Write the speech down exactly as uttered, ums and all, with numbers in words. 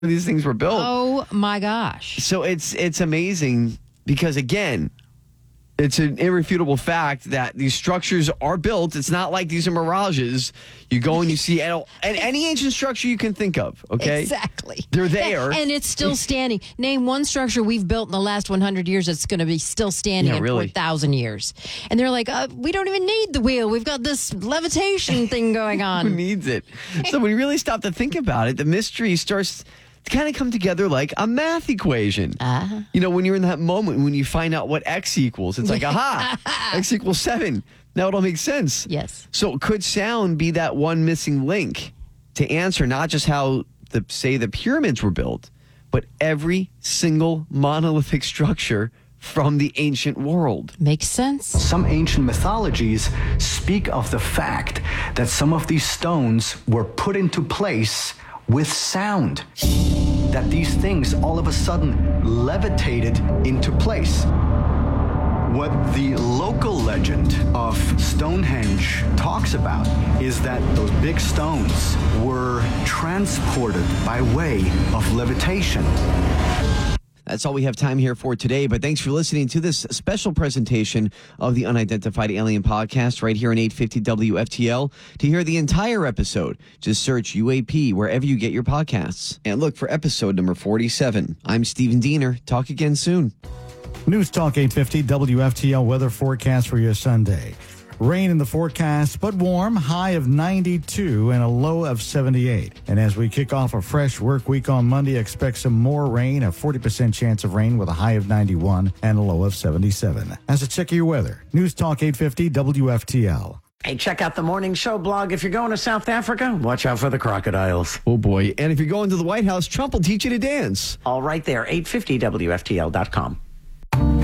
these things were built. Oh, my gosh. So it's it's amazing because, again, it's an irrefutable fact that these structures are built. It's not like these are mirages. You go and you see and any ancient structure you can think of, okay? Exactly. They're there. And it's still standing. Name one structure we've built in the last one hundred years that's going to be still standing Yeah, in really. four thousand years. And they're like, uh, we don't even need the wheel. We've got this levitation thing going Who on. needs it? So when you really stop to think about it, the mystery starts to kind of come together like a math equation. Uh-huh. You know, when you're in that moment, when you find out what x equals, it's like, aha, x equals seven. Now it all makes sense. Yes. So could sound be that one missing link to answer not just how, the say, the pyramids were built, but every single monolithic structure from the ancient world? Makes sense. Some ancient mythologies speak of the fact that some of these stones were put into place with sound, that these things all of a sudden levitated into place. What the local legend of Stonehenge talks about is that those big stones were transported by way of levitation. That's all we have time here for today, but thanks for listening to this special presentation of the Unidentified Alien Podcast right here on eight fifty W F T L. To hear the entire episode, just search U A P wherever you get your podcasts. And look for episode number forty-seven. I'm Stephen Diener. Talk again soon. News Talk eight fifty W F T L weather forecast for your Sunday. Rain in the forecast, but warm, high of ninety-two and a low of seventy-eight. And as we kick off a fresh work week on Monday, expect some more rain, a forty percent chance of rain with a high of ninety-one and a low of seventy-seven. As a check of your weather, News Talk eight fifty W F T L. Hey, check out the Morning Show blog. If you're going to South Africa, watch out for the crocodiles. Oh, boy. And if you're going to the White House, Trump will teach you to dance. All right there, eight fifty W F T L dot com.